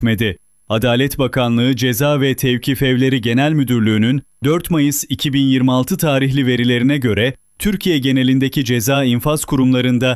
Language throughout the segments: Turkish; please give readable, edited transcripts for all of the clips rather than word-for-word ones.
etmedi. Adalet Bakanlığı Ceza ve Tevkif Evleri Genel Müdürlüğü'nün 4 Mayıs 2026 tarihli verilerine göre Türkiye genelindeki ceza infaz kurumlarında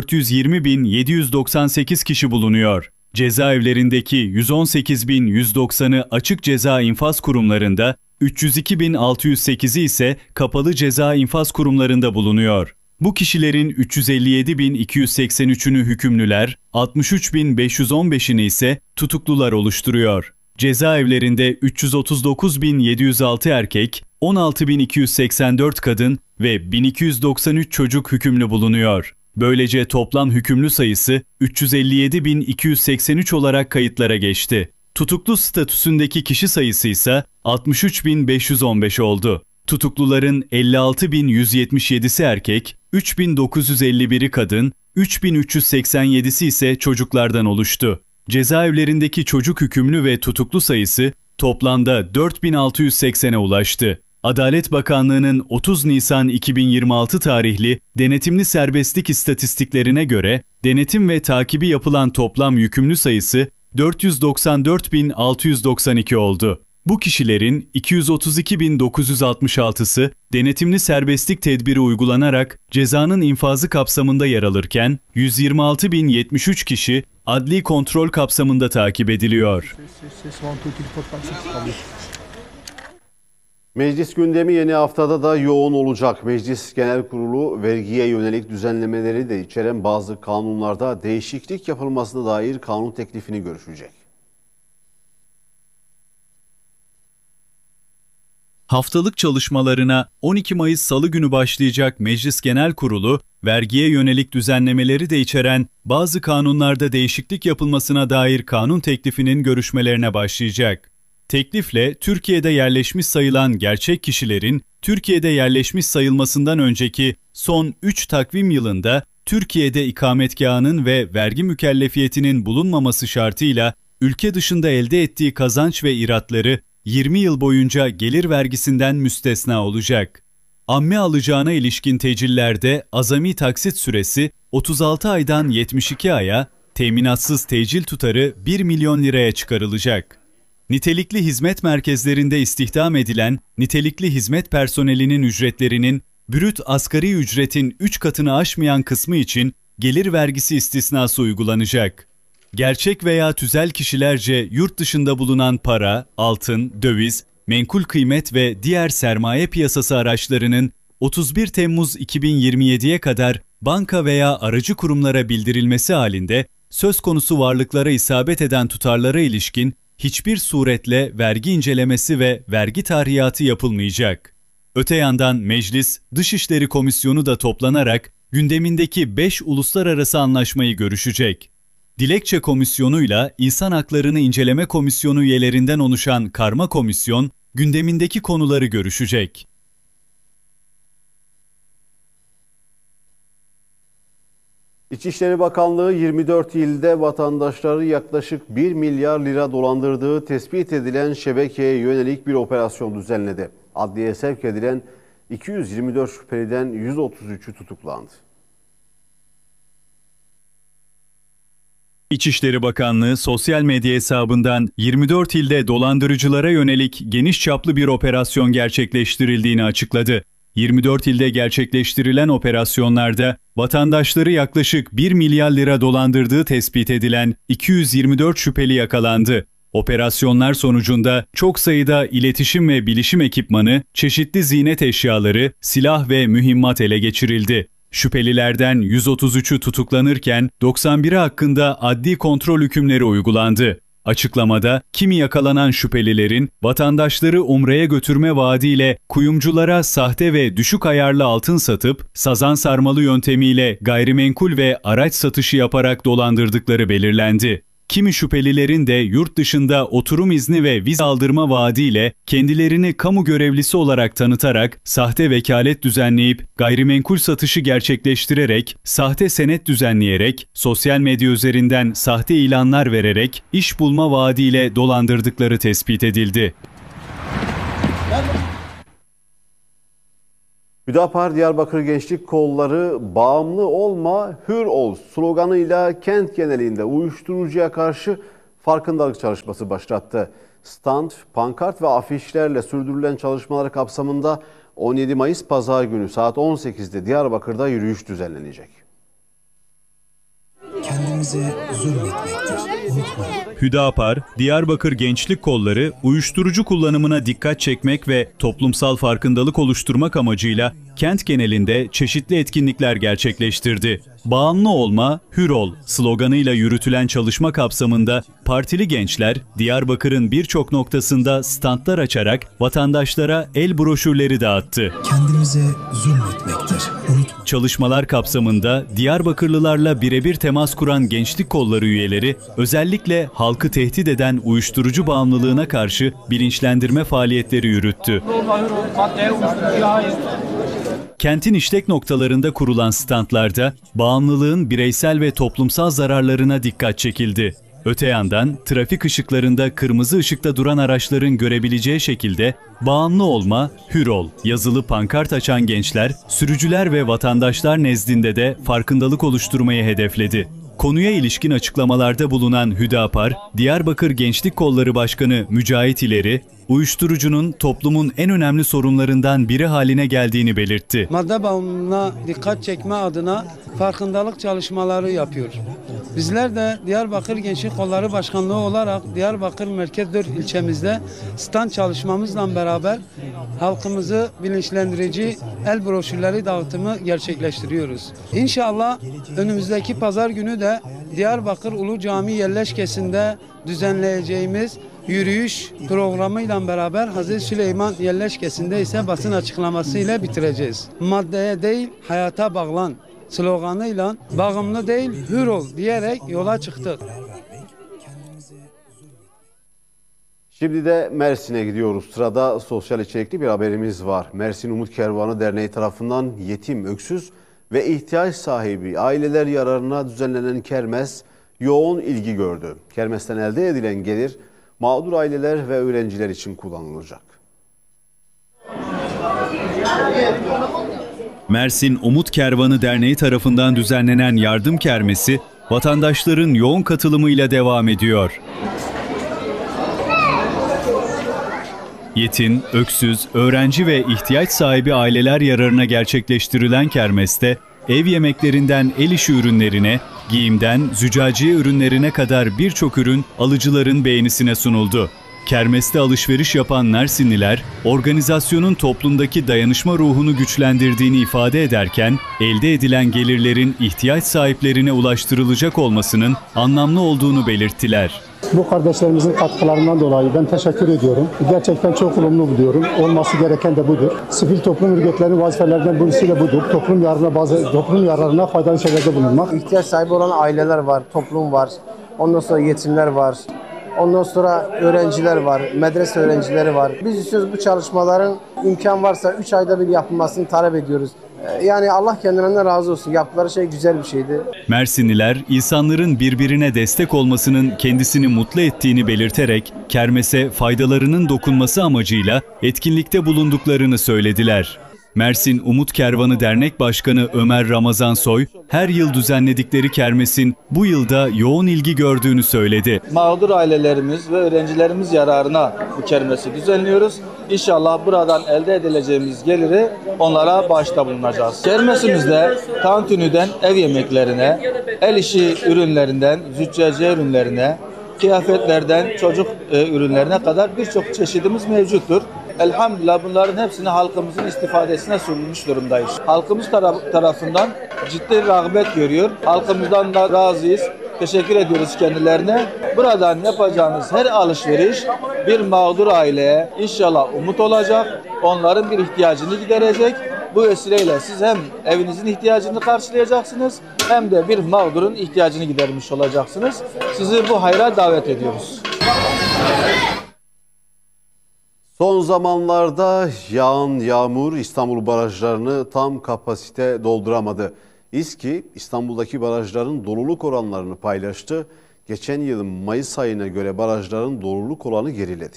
420.798 kişi bulunuyor. Cezaevlerindeki 118.190'ı açık ceza infaz kurumlarında, 302.608'i ise kapalı ceza infaz kurumlarında bulunuyor. Bu kişilerin 357.283'ünü hükümlüler, 63.515'ini ise tutuklular oluşturuyor. Cezaevlerinde 339.706 erkek, 16.284 kadın ve 1293 çocuk hükümlü bulunuyor. Böylece toplam hükümlü sayısı 357.283 olarak kayıtlara geçti. Tutuklu statüsündeki kişi sayısı ise 63.515 oldu. Tutukluların 56.177'si erkek, 3.951'i kadın, 3.387'si ise çocuklardan oluştu. Cezaevlerindeki çocuk hükümlü ve tutuklu sayısı toplamda 4.680'e ulaştı. Adalet Bakanlığı'nın 30 Nisan 2026 tarihli denetimli serbestlik istatistiklerine göre denetim ve takibi yapılan toplam yükümlü sayısı 494.692 oldu. Bu kişilerin 232.966'sı denetimli serbestlik tedbiri uygulanarak cezanın infazı kapsamında yer alırken 126.073 kişi adli kontrol kapsamında takip ediliyor. Meclis gündemi yeni haftada da yoğun olacak. Meclis Genel Kurulu vergiye yönelik düzenlemeleri de içeren bazı kanunlarda değişiklik yapılmasına dair kanun teklifini görüşecek. Haftalık çalışmalarına 12 Mayıs Salı günü başlayacak Meclis Genel Kurulu, vergiye yönelik düzenlemeleri de içeren bazı kanunlarda değişiklik yapılmasına dair kanun teklifinin görüşmelerine başlayacak. Teklifle Türkiye'de yerleşmiş sayılan gerçek kişilerin Türkiye'de yerleşmiş sayılmasından önceki son 3 takvim yılında Türkiye'de ikametgahının ve vergi mükellefiyetinin bulunmaması şartıyla ülke dışında elde ettiği kazanç ve iratları 20 yıl boyunca gelir vergisinden müstesna olacak. Amme alacağına ilişkin tecillerde azami taksit süresi 36 aydan 72 aya, teminatsız tecil tutarı 1 milyon liraya çıkarılacak. Nitelikli hizmet merkezlerinde istihdam edilen nitelikli hizmet personelinin ücretlerinin brüt asgari ücretin 3 katını aşmayan kısmı için gelir vergisi istisnası uygulanacak. Gerçek veya tüzel kişilerce yurt dışında bulunan para, altın, döviz, menkul kıymet ve diğer sermaye piyasası araçlarının 31 Temmuz 2027'ye kadar banka veya aracı kurumlara bildirilmesi halinde söz konusu varlıklara isabet eden tutarlara ilişkin hiçbir suretle vergi incelemesi ve vergi tahribatı yapılmayacak. Öte yandan Meclis Dışişleri Komisyonu da toplanarak gündemindeki 5 uluslararası anlaşmayı görüşecek. Dilekçe Komisyonu'yla İnsan Haklarını İnceleme Komisyonu üyelerinden oluşan karma komisyon gündemindeki konuları görüşecek. İçişleri Bakanlığı 24 ilde vatandaşları yaklaşık 1 milyar lira dolandırdığı tespit edilen şebekeye yönelik bir operasyon düzenledi. Adliyeye sevk edilen 224 şüpheliden 133'ü tutuklandı. İçişleri Bakanlığı sosyal medya hesabından 24 ilde dolandırıcılara yönelik geniş çaplı bir operasyon gerçekleştirildiğini açıkladı. 24 ilde gerçekleştirilen operasyonlarda vatandaşları yaklaşık 1 milyar lira dolandırdığı tespit edilen 224 şüpheli yakalandı. Operasyonlar sonucunda çok sayıda iletişim ve bilişim ekipmanı, çeşitli ziynet eşyaları, silah ve mühimmat ele geçirildi. Şüphelilerden 133'ü tutuklanırken 91'i hakkında adli kontrol hükümleri uygulandı. Açıklamada kimi yakalanan şüphelilerin vatandaşları Umre'ye götürme vaadiyle kuyumculara sahte ve düşük ayarlı altın satıp sazan sarmalı yöntemiyle gayrimenkul ve araç satışı yaparak dolandırdıkları belirlendi. Kimi şüphelilerin de yurt dışında oturum izni ve vize aldırma vaadiyle kendilerini kamu görevlisi olarak tanıtarak sahte vekalet düzenleyip gayrimenkul satışı gerçekleştirerek, sahte senet düzenleyerek, sosyal medya üzerinden sahte ilanlar vererek iş bulma vaadiyle dolandırdıkları tespit edildi. Hüdapar Diyarbakır Gençlik Kolları "Bağımlı olma, hür ol" sloganıyla kent genelinde uyuşturucuya karşı farkındalık çalışması başlattı. Stand, pankart ve afişlerle sürdürülen çalışmalar kapsamında 17 Mayıs Pazar günü saat 18'de Diyarbakır'da yürüyüş düzenlenecek. Kendimize zulmetmektir. Unutmayın. Hüdapar, Diyarbakır Gençlik Kolları uyuşturucu kullanımına dikkat çekmek ve toplumsal farkındalık oluşturmak amacıyla kent genelinde çeşitli etkinlikler gerçekleştirdi. Bağımlı olma, hür ol sloganıyla yürütülen çalışma kapsamında partili gençler Diyarbakır'ın birçok noktasında standlar açarak vatandaşlara el broşürleri dağıttı. Kendimize zulmetmektir. Unutmayın. Çalışmalar kapsamında Diyarbakırlılarla birebir temas kuran gençlik kolları üyeleri özellikle halkı tehdit eden uyuşturucu bağımlılığına karşı bilinçlendirme faaliyetleri yürüttü. Kentin işlek noktalarında kurulan standlarda bağımlılığın bireysel ve toplumsal zararlarına dikkat çekildi. Öte yandan trafik ışıklarında kırmızı ışıkta duran araçların görebileceği şekilde bağımlı olma, hür ol yazılı pankart açan gençler, sürücüler ve vatandaşlar nezdinde de farkındalık oluşturmayı hedefledi. Konuya ilişkin açıklamalarda bulunan Hüdapar, Diyarbakır Gençlik Kolları Başkanı Mücahit İleri, uyuşturucunun toplumun en önemli sorunlarından biri haline geldiğini belirtti. Madde bağımlılığına dikkat çekme adına farkındalık çalışmaları yapıyor. Bizler de Diyarbakır Gençlik Kolları Başkanlığı olarak Diyarbakır Merkez 4 ilçemizde stand çalışmamızla beraber halkımızı bilinçlendirici el broşürleri dağıtımı gerçekleştiriyoruz. İnşallah önümüzdeki pazar günü de Diyarbakır Ulu Cami yerleşkesinde düzenleyeceğimiz yürüyüş programıyla beraber Hazreti Süleyman yerleşkesinde ise basın açıklaması ile bitireceğiz. Maddeye değil hayata bağlan sloganıyla bağımlı değil hür ol diyerek yola çıktık. Şimdi de Mersin'e gidiyoruz. Sırada sosyal içerikli bir haberimiz var. Mersin Umut Kervanı Derneği tarafından yetim, öksüz ve ihtiyaç sahibi aileler yararına düzenlenen kermes yoğun ilgi gördü. Kermesten elde edilen gelir mağdur aileler ve öğrenciler için kullanılacak. Mersin Umut Kervanı Derneği tarafından düzenlenen yardım kermesi vatandaşların yoğun katılımıyla devam ediyor. Yetim, öksüz, öğrenci ve ihtiyaç sahibi aileler yararına gerçekleştirilen kermeste ev yemeklerinden el işi ürünlerine, giyimden züccaciye ürünlerine kadar birçok ürün alıcıların beğenisine sunuldu. Kermeste alışveriş yapan Mersinliler, organizasyonun toplumdaki dayanışma ruhunu güçlendirdiğini ifade ederken, elde edilen gelirlerin ihtiyaç sahiplerine ulaştırılacak olmasının anlamlı olduğunu belirttiler. Bu kardeşlerimizin katkılarından dolayı ben teşekkür ediyorum. Gerçekten çok olumlu buluyorum. Olması gereken de budur. Sivil toplum örgütlerinin vazifelerinden birisi de budur. Toplum yararına faydalı şeylerde bulunmak. İhtiyaç sahibi olan aileler var, toplum var. Ondan sonra yetimler var. Ondan sonra öğrenciler var, medrese öğrencileri var. Biz istiyoruz bu çalışmaların imkan varsa 3 ayda bir yapılmasını talep ediyoruz. Yani Allah kendilerinden razı olsun. Yaptıkları şey güzel bir şeydi. Mersinliler, insanların birbirine destek olmasının kendisini mutlu ettiğini belirterek, kermese faydalarının dokunması amacıyla etkinlikte bulunduklarını söylediler. Mersin Umut Kervanı Dernek Başkanı Ömer Ramazan Soy, her yıl düzenledikleri kermesin bu yılda yoğun ilgi gördüğünü söyledi. Mağdur ailelerimiz ve öğrencilerimiz yararına bu kermesi düzenliyoruz. İnşallah buradan elde edileceğimiz geliri onlara bağışta bulunacağız. Kermesimizde tantuniden ev yemeklerine, el işi ürünlerinden züccaciye ürünlerine, kıyafetlerden çocuk ürünlerine kadar birçok çeşidimiz mevcuttur. Elhamdülillah bunların hepsini halkımızın istifadesine sunulmuş durumdayız. Halkımız tarafından ciddi rağbet görüyor. Halkımızdan da razıyız. Teşekkür ediyoruz kendilerine. Buradan yapacağınız her alışveriş bir mağdur aileye inşallah umut olacak. Onların bir ihtiyacını giderecek. Bu vesileyle siz hem evinizin ihtiyacını karşılayacaksınız hem de bir mağdurun ihtiyacını gidermiş olacaksınız. Sizi bu hayra davet ediyoruz. Son zamanlarda yağan yağmur İstanbul barajlarını tam kapasite dolduramadı. İSKİ İstanbul'daki barajların doluluk oranlarını paylaştı. Geçen yılın Mayıs ayına göre barajların doluluk oranı geriledi.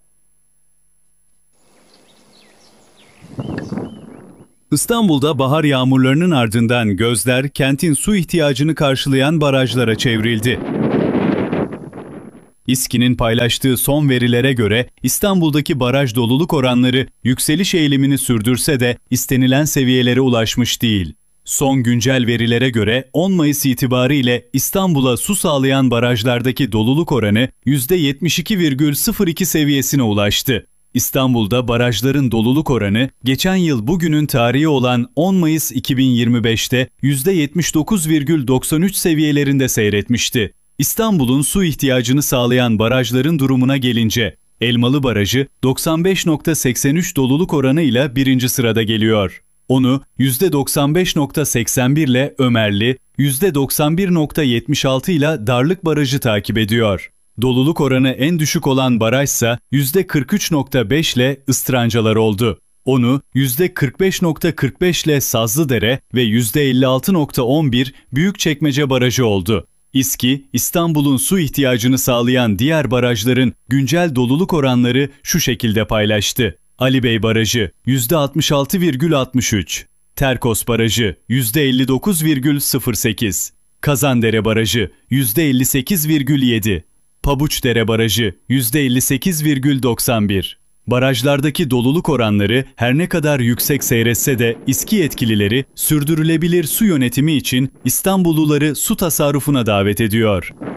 İstanbul'da bahar yağmurlarının ardından gözler kentin su ihtiyacını karşılayan barajlara çevrildi. İSKİ'nin paylaştığı son verilere göre İstanbul'daki baraj doluluk oranları yükseliş eğilimini sürdürse de istenilen seviyelere ulaşmış değil. Son güncel verilere göre 10 Mayıs itibariyle İstanbul'a su sağlayan barajlardaki doluluk oranı %72,02 seviyesine ulaştı. İstanbul'da barajların doluluk oranı geçen yıl bugünün tarihi olan 10 Mayıs 2025'te %79,93 seviyelerinde seyretmişti. İstanbul'un su ihtiyacını sağlayan barajların durumuna gelince, Elmalı Barajı 95,83 doluluk oranıyla birinci sırada geliyor. Onu %95,81 ile Ömerli, %91,76 ile Darlık Barajı takip ediyor. Doluluk oranı en düşük olan barajsa %43,5 ile Istrancalar oldu. Onu %45,45 ile Sazlıdere ve %56,11 Büyükçekmece Barajı oldu. İSKİ, İstanbul'un su ihtiyacını sağlayan diğer barajların güncel doluluk oranları şu şekilde paylaştı. Alibey Barajı %66,63, Terkos Barajı %59,08, Kazandere Barajı %58,7, Pabuçdere Barajı %58,91. Barajlardaki doluluk oranları her ne kadar yüksek seyretse de İSKİ yetkilileri sürdürülebilir su yönetimi için İstanbulluları su tasarrufuna davet ediyor.